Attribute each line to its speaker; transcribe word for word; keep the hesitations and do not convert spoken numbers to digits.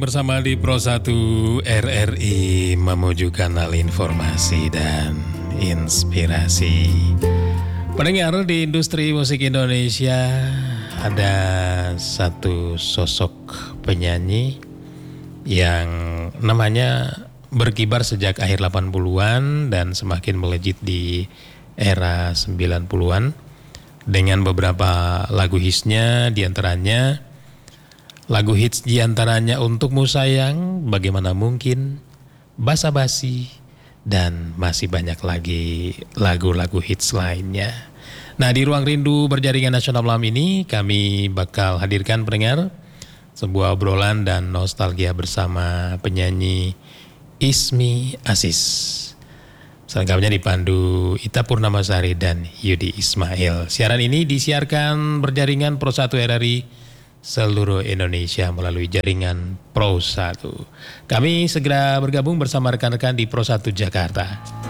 Speaker 1: Bersama di Pro satu R R I menuju kanal informasi dan inspirasi. Pendengar, di industri musik Indonesia ada satu sosok penyanyi yang namanya berkibar sejak akhir delapan puluhan dan semakin melejit di era sembilan puluhan dengan beberapa lagu hitsnya, diantaranya lagu hits diantaranya Untukmu Sayang, Bagaimana Mungkin, Basa-basi, dan masih banyak lagi lagu-lagu hits lainnya. Nah, di Ruang Rindu Berjaringan Nasional malam ini kami bakal hadirkan pendengar sebuah obrolan dan nostalgia bersama penyanyi Ismi Aziz. Selengkapnya dipandu Ita Purnamasari dan Yudi Ismail. Siaran ini disiarkan berjaringan Pro satu R R I seluruh Indonesia melalui jaringan Pro satu. Kami segera bergabung bersama rekan-rekan di Pro satu Jakarta.